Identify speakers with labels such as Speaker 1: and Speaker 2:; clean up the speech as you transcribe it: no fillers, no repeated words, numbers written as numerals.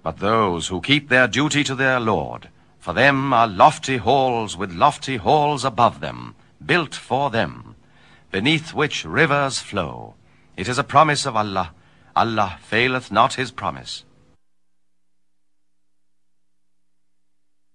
Speaker 1: but those who keep their duty to their Lord. For them are lofty halls with lofty halls above them, built for them, beneath which rivers flow. It is a promise of Allah. Allah faileth not his promise.